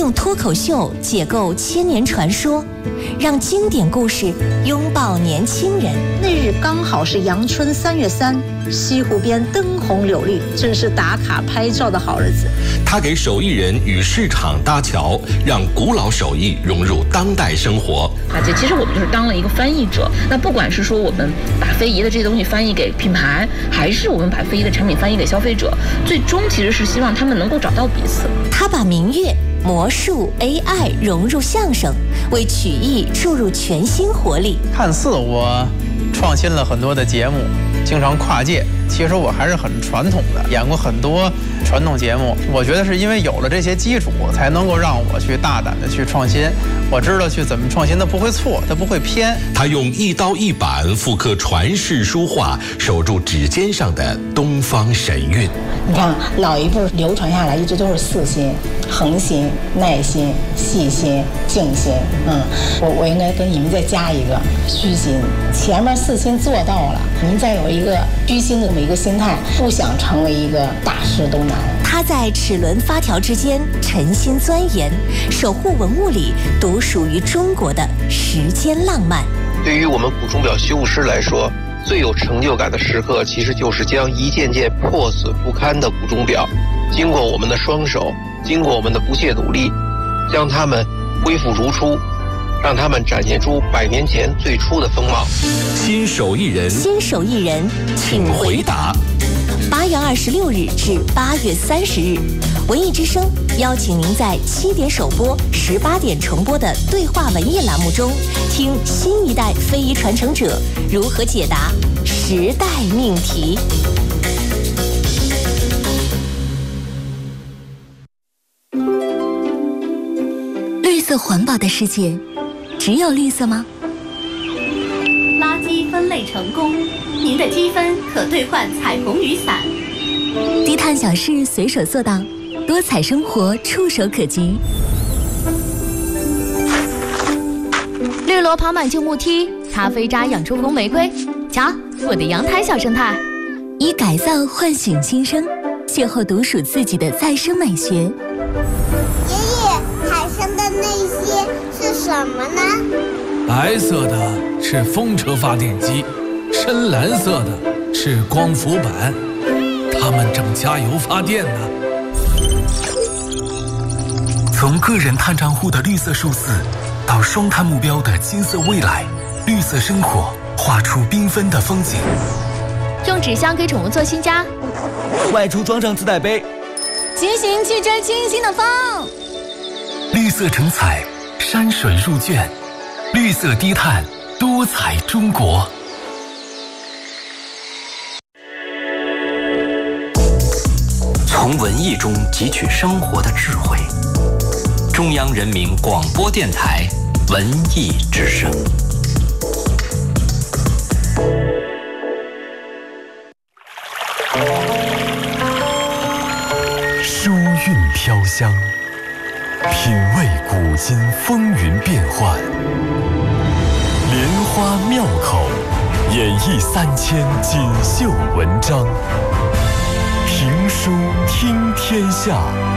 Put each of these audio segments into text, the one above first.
用脱口秀解构千年传说，让经典故事拥抱年轻人。 那日刚好是阳春3月3，西湖边灯红柳绿，正是打卡拍照的好日子。 他给手艺人与市场搭桥，让古老手艺融入当代生活。 其实我们就是当了一个翻译者。那不管是说我们把非遗的这些东西翻译给品牌，还是我们把非遗的产品翻译给消费者，最终其实是希望他们能够找到彼此。 他把民乐、魔术、AI 融入相声，为曲艺注入全新活力。 看似我创新了很多的节目，经常跨界，其实我还是很传统的，演过很多传统节目。我觉得是因为有了这些基础，才能够让我去大胆的去创新。我知道去怎么创新，它不会错，它不会偏。 他用一刀一板复刻传世书画，守住指尖上的东方神韵。 你看老一辈流传下来一直都是4心：恒心、耐心、细心、静心。我应该跟你们再加一个虚心。前面4心做到了，您再有一个虚心的这么一个心态，不想成为一个大师都难。 他在齿轮发条之间沉心钻研，守护文物里独属于中国的时间浪漫。 对于我们古钟表修复师来说，最有成就感的时刻，其实就是将一件件破损不堪的古钟表，经过我们的双手，经过我们的不懈努力，将它们恢复如初，让他们展现出100年前最初的风貌。 新手艺人，请回答。 8月26日至8月30日，文艺之声邀请您在7点首播、18点重播的对话文艺栏目中，听新一代非遗传承者如何解答时代命题。绿色环保的世界，只有绿色吗？ 垃圾分类成功，您的积分可兑换彩虹雨伞。 低碳小事随手做到，多彩生活触手可及。 绿萝爬满旧木梯，咖啡渣养出红玫瑰。瞧，我的阳台小生态。 以改造唤醒新生，邂逅独属自己的再生美学。 爷爷，海上的那些是什么呢？ 白色的是风车发电机，深蓝色的是光伏板，它们正加油发电呢。 从个人碳账户的绿色数字，到双碳目标的金色未来，绿色生活画出缤纷的风景。 用纸箱给宠物做新家， 外出装上自带杯， 骑行去追清新的风。 绿色成彩，山水入卷，绿色低碳，多彩中国。从文艺中汲取生活的智慧。中央人民广播电台文艺之声。书韵飘香，品味古今风云变幻，莲花妙口，演绎3000锦绣文章。评书听天下。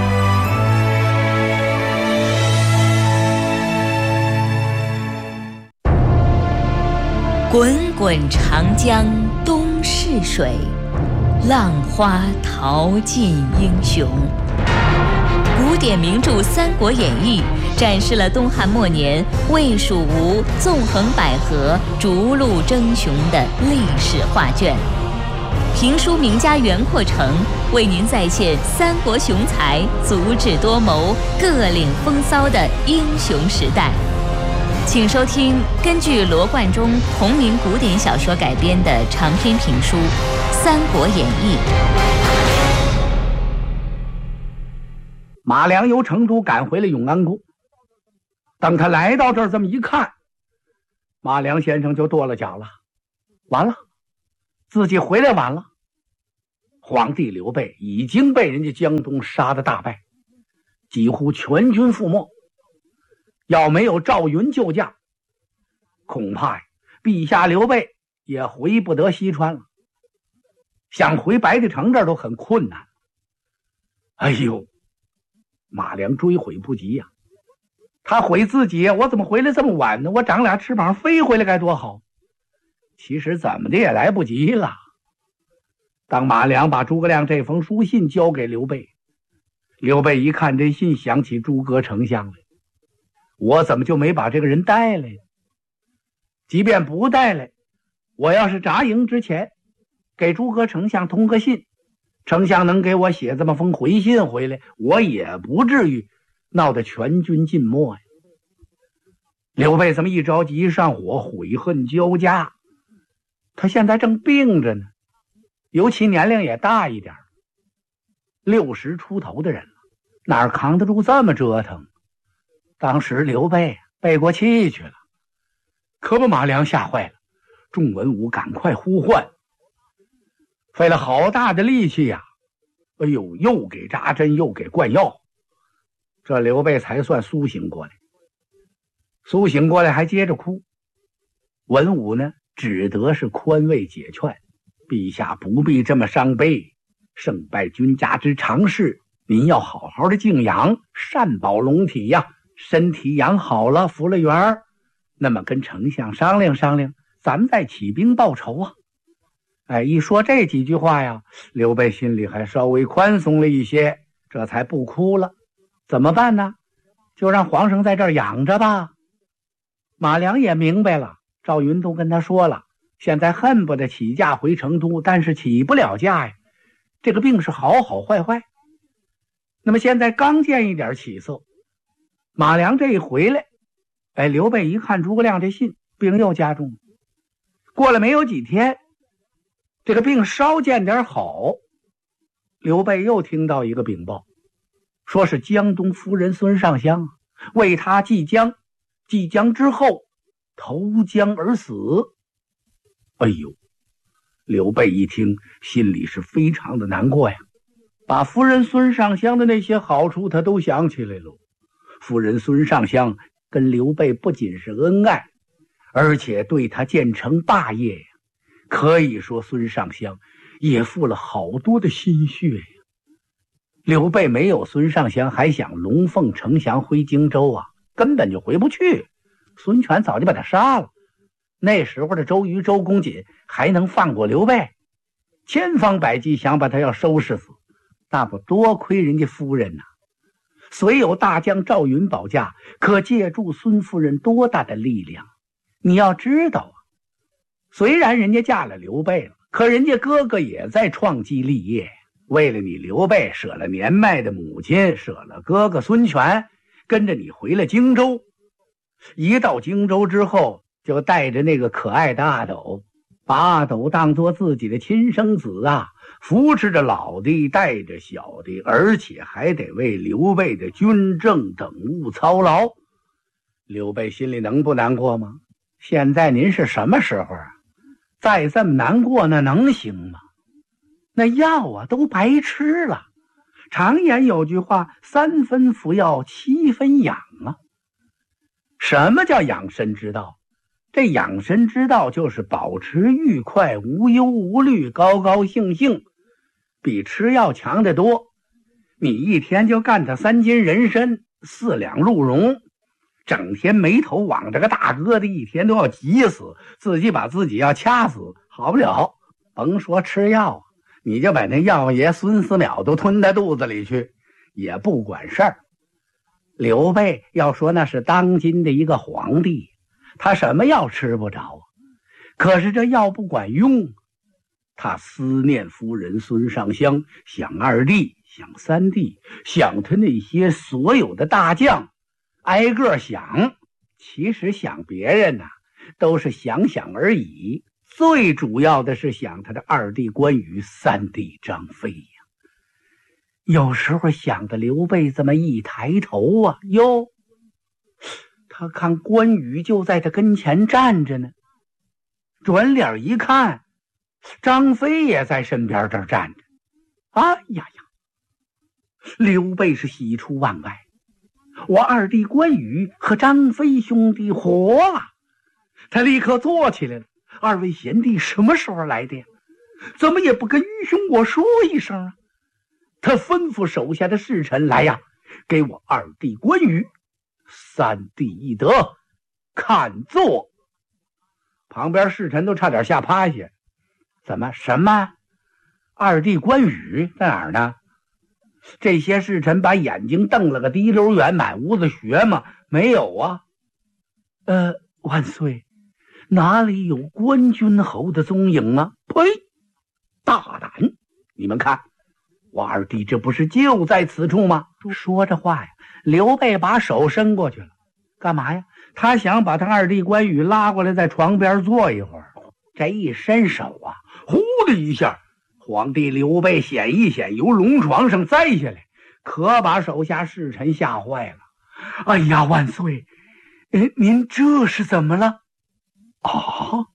滚滚长江东逝水，浪花淘尽英雄。古典名著《三国演义》展示了东汉末年魏、蜀、吴纵横捭阖、逐鹿争雄的历史画卷。评书名家袁阔成为您再现三国雄才足智多谋、各领风骚的英雄时代。请收听根据罗贯中同名古典小说改编的长篇评书《三国演义》。 马良由成都赶回了永安宫，等他来到这儿这么一看，马良先生就跺了脚了，完了，自己回来晚了。皇帝刘备已经被人家江东杀得大败，几乎全军覆没。要没有赵云救驾，恐怕陛下刘备也回不得西川了，想回白帝城这儿都很困难。哎呦，马良追悔不及呀， 他毁自己，我怎么回来这么晚呢？我长俩翅膀飞回来该多好。其实怎么的也来不及了。当马良把诸葛亮这封书信交给刘备，刘备一看这信，想起诸葛丞相来，我怎么就没把这个人带来？即便不带来，我要是扎营之前给诸葛丞相通个信，丞相能给我写这么封回信回来，我也不至于闹得全军尽没呀。刘备这么一着急一上火，悔恨交加。他现在正病着呢，尤其年龄也大一点，60出头的人了，哪扛得住这么折腾？当时刘备背过气去了，可把马良吓坏了。众文武赶快呼唤，费了好大的力气呀！哎呦，又给扎针，又给灌药，这刘备才算苏醒过来。苏醒过来还接着哭，文武呢只得是宽慰解劝，陛下不必这么伤悲，胜败君家之常事，您要好好的静养，善保龙体呀。身体养好了，服了员，那么跟丞相商量商量，咱们再起兵报仇啊。一说这几句话呀，刘备心里还稍微宽松了一些，这才不哭了。怎么办呢？就让皇上在这儿养着吧。马良也明白了，赵云都跟他说了，现在恨不得起驾回成都，但是起不了驾呀，这个病是好好坏坏。那么现在刚见一点起色，马良这一回来，刘备一看诸葛亮这信，病又加重了。过了没有几天，这个病稍见点好，刘备又听到一个禀报，说是江东夫人孙尚香为他祭江，祭江之后投江而死。哎呦，刘备一听心里是非常的难过呀，把夫人孙尚香的那些好处他都想起来了。夫人孙尚香跟刘备不仅是恩爱，而且对他建成霸业呀，可以说孙尚香也付了好多的心血呀。刘备没有孙尚香，还想龙凤呈祥回荆州啊，根本就回不去。孙权早就把他杀了，那时候的周瑜、周公瑾还能放过刘备？千方百计想把他要收拾死，那不多亏人家夫人呐。虽有大将赵云保驾，可借助孙夫人多大的力量？你要知道啊，虽然人家嫁了刘备了，可人家哥哥也在创基立业。为了你刘备，舍了年迈的母亲，舍了哥哥孙权，跟着你回了荆州。一到荆州之后，就带着那个可爱的阿斗，把阿斗当作自己的亲生子啊，扶持着老的，带着小的，而且还得为刘备的军政等务操劳。刘备心里能不难过吗？现在您是什么时候啊？再这么难过那能行吗？那药啊都白吃了。常言有句话，3分服药7分养啊。什么叫养生之道？这养生之道就是保持愉快，无忧无虑，高高兴兴，比吃药强得多。你一天就干他3斤人参，4两鹿茸，整天眉头往着个大疙瘩，一天都要急死，自己把自己要掐死，好不了。甭说吃药，你就把那药爷孙思邈都吞到肚子里去，也不管事儿。刘备要说那是当今的一个皇帝，他什么药吃不着啊？可是这药不管用，他思念夫人孙尚香，想二弟，想三弟，想他那些所有的大将，挨个想。其实想别人呢，都是想想而已，最主要的是想他的二弟关羽，三弟张飞呀。有时候想的刘备这么一抬头啊，哟，他看关羽就在他跟前站着呢，转脸一看，张飞也在身边这儿站着。哎呀呀，刘备是喜出望外，我二弟关羽和张飞兄弟活了。他立刻坐起来了，二位贤弟什么时候来的呀？怎么也不跟愚兄我说一声啊？他吩咐手下的侍臣来呀，给我二弟关羽三弟一得，看坐。旁边侍臣都差点吓趴下。什么？二弟关羽在哪儿呢？这些侍臣把眼睛瞪了个滴溜圆，满屋子学嘛。没有啊。万岁，哪里有关君侯的踪影啊？呸！大胆！你们看，我二弟这不是就在此处吗？说着话呀，刘备把手伸过去了。干嘛呀？他想把他二弟关羽拉过来，在床边坐一会儿。这一伸手啊，呼的一下，皇帝刘备显一显，由龙床上栽下来，可把手下侍臣吓坏了。哎呀，万岁！您这是怎么了？啊！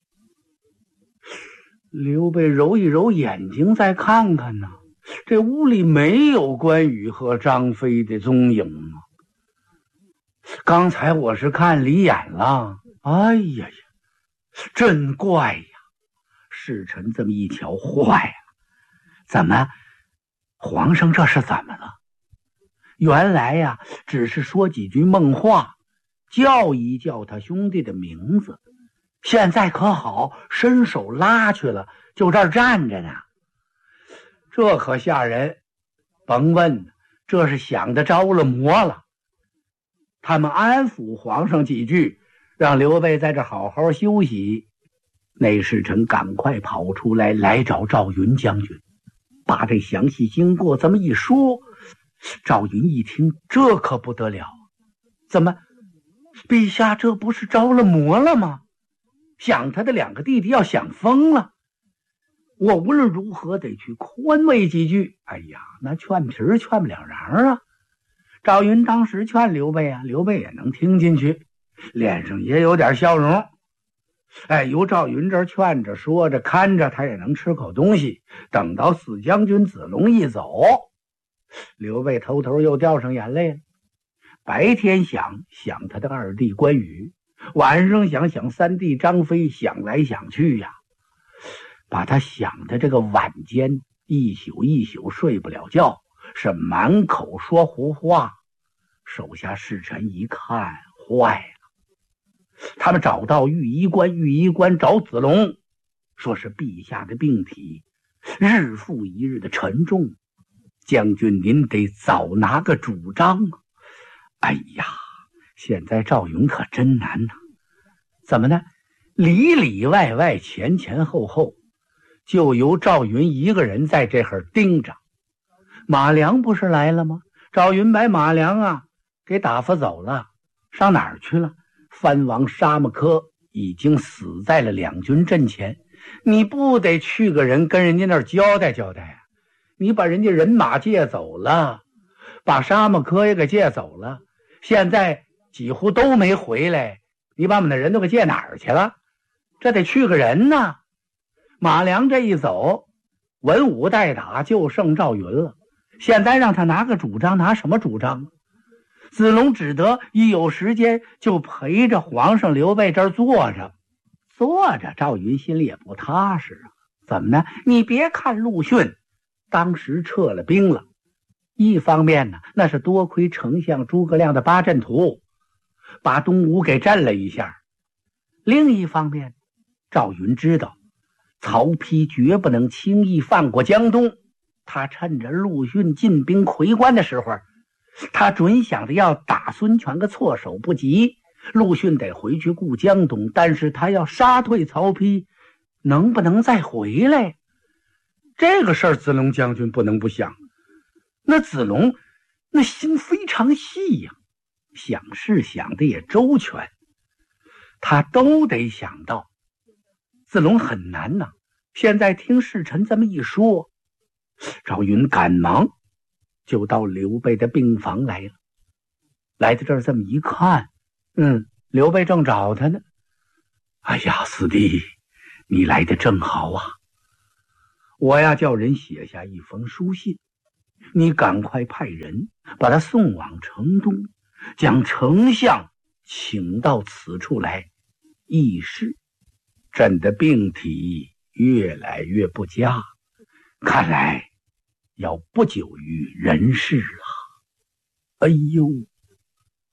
刘备揉一揉眼睛，再看看呢，这屋里没有关羽和张飞的踪影啊。刚才我是看离眼了。哎呀呀，真怪呀！侍臣这么一瞧，坏了，怎么，皇上这是怎么了？原来呀，只是说几句梦话，叫一叫他兄弟的名字。现在可好，伸手拉去了，就这儿站着呢。这可吓人，甭问，这是想的着了魔了。他们安抚皇上几句，让刘备在这好好休息。那侍臣赶快跑出来，来找赵云将军，把这详细经过这么一说。赵云一听，这可不得了，怎么，陛下这不是着了魔了吗？想他的两个弟弟要想疯了，我无论如何得去宽慰几句。哎呀，那劝皮儿劝不了瓤啊。赵云当时劝刘备啊，刘备也能听进去，脸上也有点笑容。由赵云这儿劝着说着看着，他也能吃口东西。等到四将军子龙一走，刘备偷偷又掉上眼泪了。白天想他的二弟关羽，晚上想三弟张飞，想来想去呀，把他想的这个晚间一宿一宿睡不了觉，是满口说胡话。手下侍臣一看，坏了，他们找到御医官找子龙，说是陛下的病体日复一日的沉重，将军您得早拿个主张啊。哎呀，现在赵云可真难呐。怎么呢？里里外外前前后后就由赵云一个人在这儿盯着。马良不是来了吗？赵云把马良啊给打发走了，上哪儿去了？藩王沙漠柯已经死在了两军阵前，你不得去个人跟人家那儿交代交代啊？你把人家人马借走了，把沙漠柯也给借走了，现在几乎都没回来，你把我们的人都给借哪儿去了？这得去个人呢。马良这一走，文武代打，就剩赵云了。现在让他拿个主张，拿什么主张？子龙只得一有时间就陪着皇上刘备这儿坐着。赵云心里也不踏实啊。怎么呢？你别看陆逊当时撤了兵了，一方面呢，那是多亏丞相诸葛亮的八阵图把东吴给镇了一下。另一方面，赵云知道曹丕绝不能轻易放过江东，他趁着陆逊进兵夔关的时候，他准想着要打孙权个措手不及。陆逊得回去顾江东，但是他要杀退曹丕，能不能再回来？这个事儿子龙将军不能不想。那子龙那心非常细呀，想事想的也周全，他都得想到。子龙很难呐。现在听侍臣这么一说，赵云赶忙就到刘备的病房来了。来到这儿这么一看，刘备正找他呢。哎呀，四弟，你来的正好啊！我要叫人写下一封书信，你赶快派人把他送往城东，将丞相请到此处来议事。朕的病体越来越不佳，看来要不久于人世了。哎呦，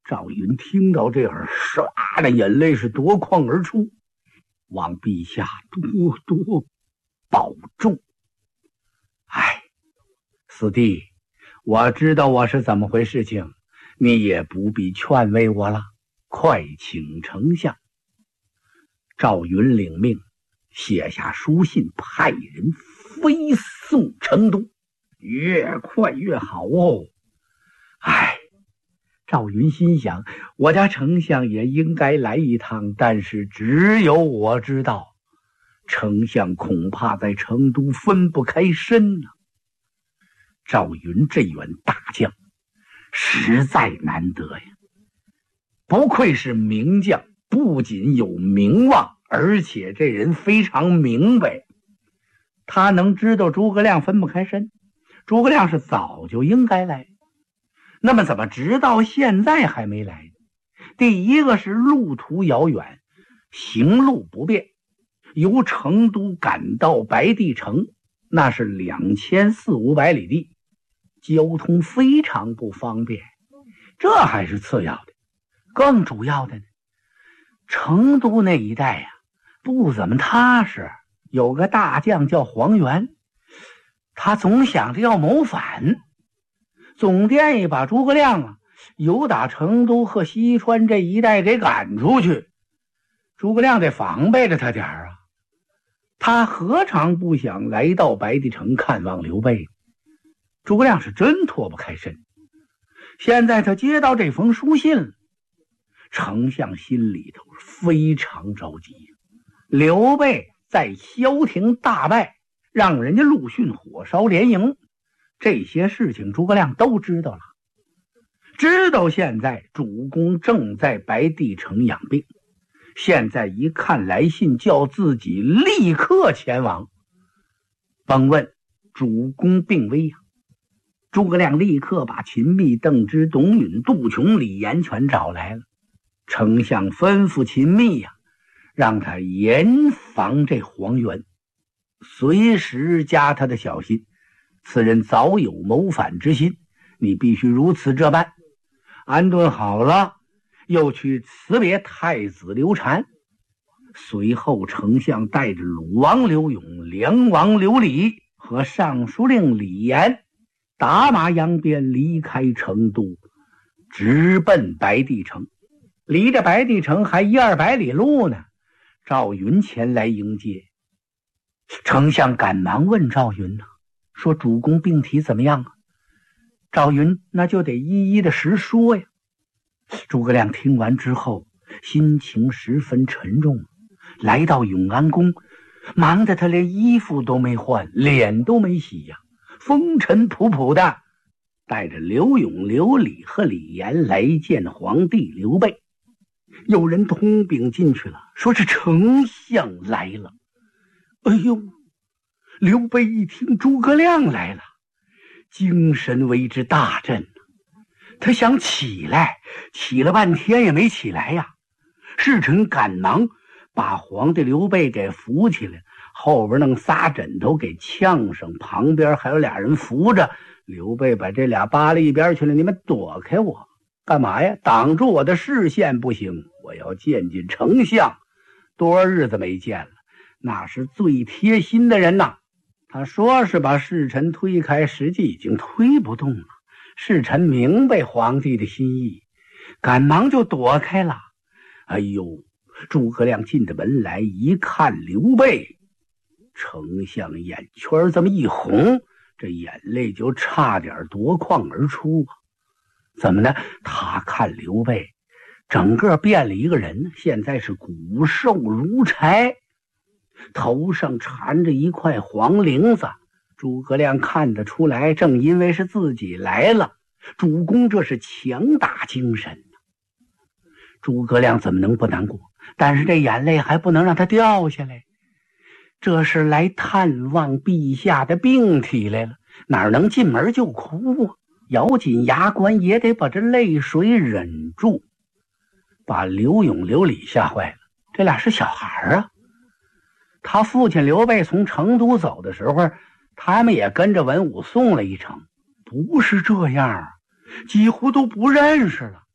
赵云听到这儿，唰的眼泪是夺眶而出，望陛下多多保重。哎，四弟，我知道我是怎么回事情，你也不必劝慰我了，快请丞相。赵云领命，写下书信，派人飞送成都，越快越好哦。哎，赵云心想，我家丞相也应该来一趟，但是只有我知道，丞相恐怕在成都分不开身呢。赵云这员大将实在难得呀，不愧是名将，不仅有名望，而且这人非常明白。他能知道诸葛亮分不开身，诸葛亮是早就应该来，那么怎么直到现在还没来？第一个是路途遥远，行路不便，由成都赶到白帝城，那是2400-500里地，交通非常不方便。这还是次要的，更主要的呢，成都那一带呀，不怎么踏实。有个大将叫黄元，他总想着要谋反，总建议把诸葛亮由打成都和西川这一带给赶出去。诸葛亮得防备着他点儿啊，他何尝不想来到白帝城看望刘备？诸葛亮是真脱不开身。现在他接到这封书信，丞相心里头非常着急。刘备在萧亭大败，让人家陆逊火烧连营，这些事情诸葛亮都知道了。知道现在主公正在白帝城养病，现在一看来信，叫自己立刻前往。甭问，主公病危呀！诸葛亮立刻把秦密、邓芝、董允、杜琼、李严全找来了。丞相吩咐秦密呀，让他严防这黄元，随时加他的小心。此人早有谋反之心，你必须如此这般。安顿好了，又去辞别太子刘禅。随后丞相带着鲁王刘永、梁王刘礼和尚书令李严打马扬鞭离开成都，直奔白帝城。离着白帝城还100-200里路呢。赵云前来迎接，丞相赶忙问赵云说主公病体怎么样啊？赵云那就得一一的实说呀。诸葛亮听完之后，心情十分沉重，来到永安宫，忙得他连衣服都没换，脸都没洗呀，风尘仆仆的，带着刘永、刘礼和李严来见皇帝刘备。有人通禀进去了，说是丞相来了。哎呦，刘备一听诸葛亮来了，精神为之大振。他想起来，起了半天也没起来呀。侍臣赶忙把皇帝刘备给扶起来，后边弄仨枕头给呛上，旁边还有俩人扶着。刘备把这俩扒了一边去了，你们躲开我干嘛呀？挡住我的视线不行，我要见见丞相。多少日子没见了，那是最贴心的人呐。他说是把侍臣推开，实际已经推不动了。侍臣明白皇帝的心意，赶忙就躲开了。哎呦，诸葛亮进着门来一看刘备，丞相眼圈这么一红，这眼泪就差点夺眶而出啊。怎么呢？他看刘备整个变了一个人，现在是骨瘦如柴，头上缠着一块黄绫子。诸葛亮看得出来，正因为是自己来了，主公这是强打精神。诸葛亮怎么能不难过？但是这眼泪还不能让他掉下来，这是来探望陛下的病体来了，哪能进门就哭啊？咬紧牙关也得把这泪水忍住，把刘永、刘礼吓坏了。这俩是小孩啊，他父亲刘备从成都走的时候，他们也跟着文武送了一程。不是这样，几乎都不认识了。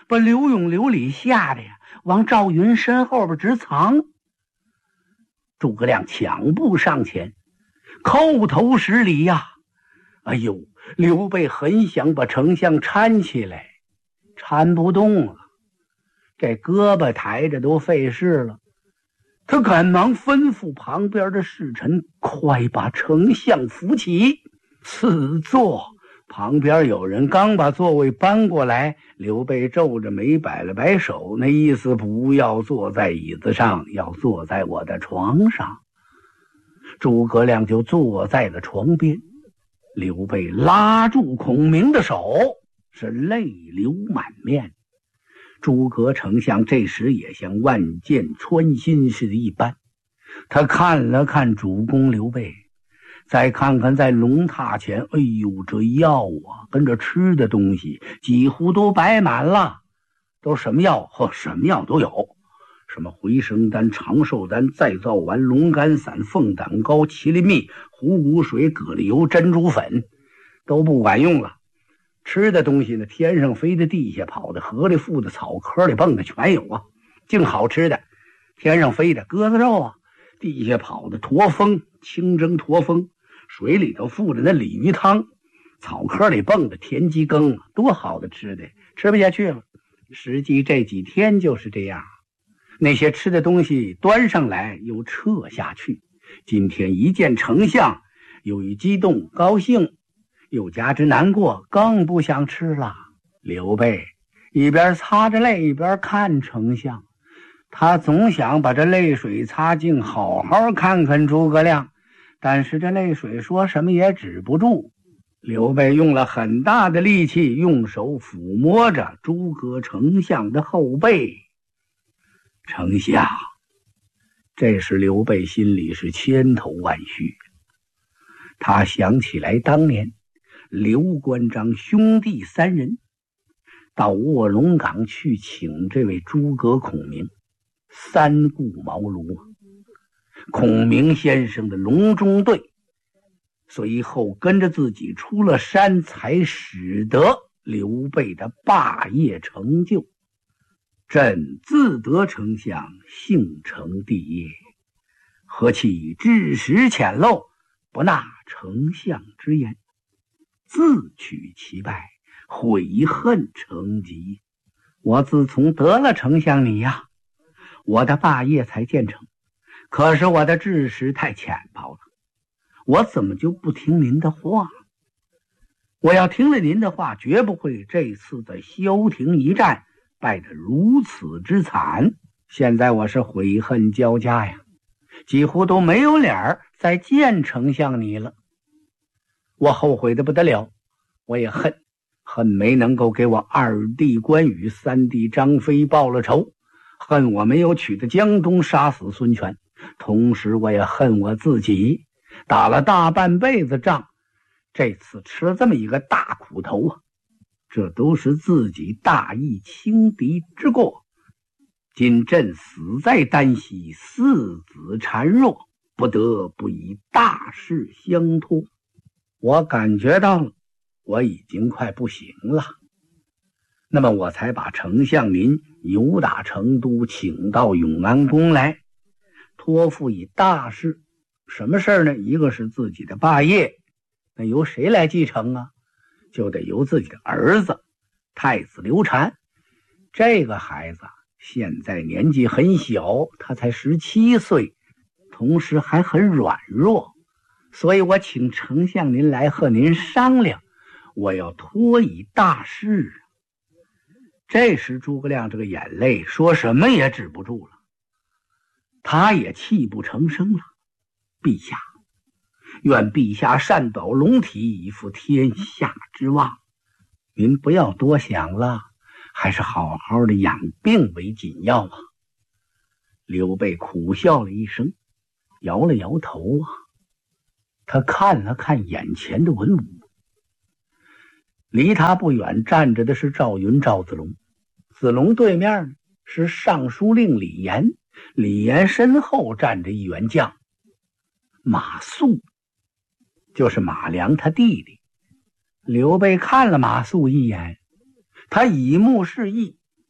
把刘勇、刘礼吓得呀，往赵云身后边直藏。诸葛亮抢步上前，叩头施礼呀！哎呦，刘备很想把丞相搀起来，搀不动了，这胳膊抬着都费事了。他赶忙吩咐旁边的侍臣，快把丞相扶起，赐座。旁边有人刚把座位搬过来，刘备皱着眉摆了摆手，那意思不要坐在椅子上，要坐在我的床上。诸葛亮就坐在了床边，刘备拉住孔明的手，是泪流满面。诸葛丞相这时也像万箭穿心似的一般，他看了看主公刘备，再看看在龙榻前，哎呦，这药啊跟着吃的东西几乎都摆满了，都什么药？什么药都有，什么回生丹、长寿丹、再造丸、龙肝散、凤胆膏、麒麟蜜、虎骨水、蛤蜊油、珍珠粉，都不管用了。吃的东西呢，天上飞的、地下跑的、河里浮的、草壳里蹦的全有啊。净好吃的，天上飞的鸽子肉啊，地下跑的驼峰、清蒸驼峰，水里头浮着那鲤鱼汤，草壳里蹦的田鸡羹，多好的吃的，吃不下去了。实际这几天就是这样，那些吃的东西端上来又撤下去。今天一见丞相，由于激动高兴，又加之难过，更不想吃了。刘备一边擦着泪一边看丞相，他总想把这泪水擦净，好好看看诸葛亮，但是这泪水说什么也止不住。刘备用了很大的力气，用手抚摸着诸葛丞相的后背。丞相，这时刘备心里是千头万绪，他想起来当年刘关张兄弟三人到卧龙岗去请这位诸葛孔明，三顾茅庐啊。孔明先生的隆中对随后跟着自己出了山，才使得刘备的霸业成就。朕自得丞相幸成帝业，何其知识浅陋，不纳丞相之言，自取其败，悔恨成疾。我自从得了丞相你呀，我的霸业才建成，可是我的知识太浅薄了，我怎么就不听您的话？我要听了您的话，绝不会这次的萧亭一战败得如此之惨。现在我是悔恨交加呀，几乎都没有脸再见丞相你了。我后悔的不得了，我也恨没能够给我二弟关羽、三弟张飞报了仇，恨我没有取得江东，杀死孙权。同时我也恨我自己，打了大半辈子仗，这次吃了这么一个大苦头啊！这都是自己大意轻敌之过。今朕死在旦夕，四子孱弱，不得不以大事相托。我感觉到了，我已经快不行了，那么我才把丞相您由打成都请到永安宫来，托付以大事。什么事呢？一个是自己的霸业，那由谁来继承啊？就得由自己的儿子太子刘禅。这个孩子现在年纪很小，他才17岁，同时还很软弱，所以我请丞相您来和您商量，我要托以大事。这时诸葛亮这个眼泪说什么也止不住了，他也泣不成声了。陛下，愿陛下善保龙体，以负天下之望。您不要多想了，还是好好的养病为紧要啊。刘备苦笑了一声，摇了摇头啊。他看了看眼前的文武，离他不远站着的是赵云、赵子龙，子龙对面是尚书令李严，李严身后站着一员将马谡，就是马良他弟弟。刘备看了马谡一眼，他以目示意，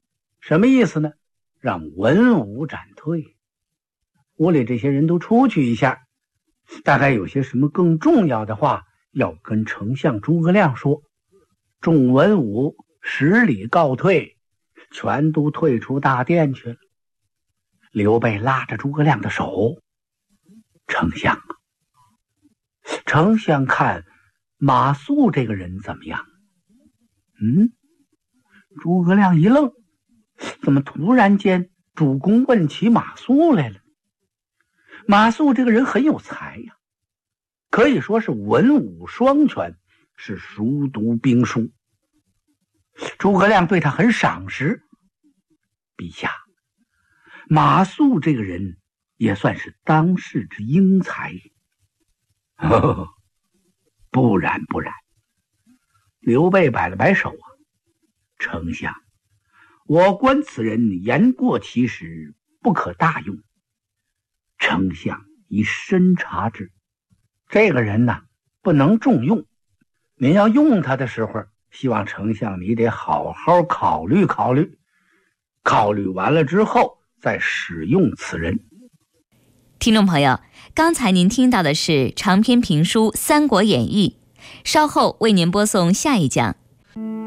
什么意思呢？让文武斩退。屋里这些人都出去一下，大概有些什么更重要的话要跟丞相诸葛亮说。众文武10里告退，全都退出大殿去了。刘备拉着诸葛亮的手，丞相啊，丞相看马谡这个人怎么样？诸葛亮一愣，怎么突然间主公问起马谡来了？马谡这个人很有才呀，可以说是文武双全，是熟读兵书。诸葛亮对他很赏识。陛下，马谡这个人也算是当世之英才。不然。刘备摆了摆手啊，丞相，我观此人言过其实，不可大用。丞相宜深察之，这个人呢，不能重用。您要用他的时候，希望丞相你得好好考虑考虑，考虑完了之后再使用此人。 听众朋友，刚才您听到的是长篇评书《三国演义》，稍后为您播送下一讲。